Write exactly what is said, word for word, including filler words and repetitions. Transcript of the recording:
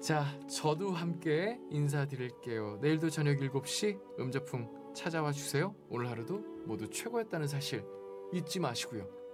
자, 저도 함께 인사드릴게요. 내일도 저녁 일곱 시 음저풍 찾아와 주세요. 오늘 하루도 모두 최고였다는 사실 잊지 마시고요.